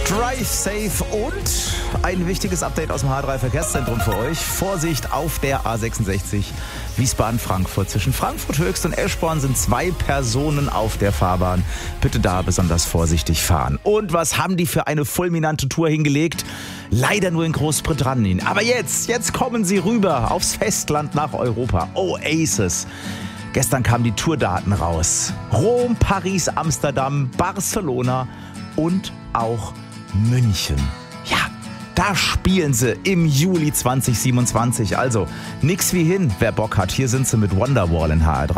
Drive Safe und ein wichtiges Update aus dem H3 Verkehrszentrum für euch. Vorsicht auf der A66 Wiesbaden-Frankfurt. Zwischen Frankfurt Höchst und Eschborn sind 2 Personen auf der Fahrbahn. Bitte da besonders vorsichtig fahren. Und was haben die für eine fulminante Tour hingelegt? Leider nur in Großbritannien. Aber jetzt kommen sie rüber aufs Festland nach Europa. Oasis. Gestern kamen die Tourdaten raus. Rom, Paris, Amsterdam, Barcelona und auch München. Ja, da spielen sie im Juli 2027. Also nix wie hin, wer Bock hat. Hier sind sie mit Wonderwall in HR3.